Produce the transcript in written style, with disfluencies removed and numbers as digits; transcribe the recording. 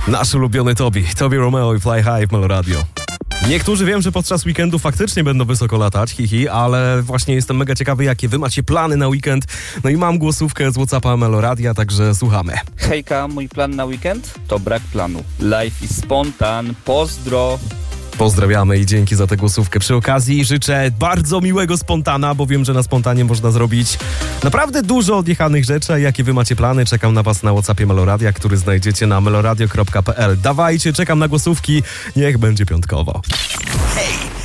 Nasz ulubiony Tobi Romeo i Fly High w Melo Radio. Niektórzy wiem, że podczas weekendu faktycznie będą wysoko latać, ale właśnie jestem mega ciekawy, jakie wy macie plany na weekend. No i mam głosówkę z WhatsAppa Melo Radia, także słuchamy. Hejka, mój plan na weekend to brak planu. Life is spontan, pozdro. Pozdrawiamy i dzięki za tę głosówkę. Przy okazji życzę bardzo miłego spontana, bo wiem, że na spontanie można zrobić naprawdę dużo odjechanych rzeczy. A jakie wy macie plany? Czekam na was na WhatsAppie Meloradia, który znajdziecie na meloradio.pl. Dawajcie, czekam na głosówki. Niech będzie piątkowo. Hej!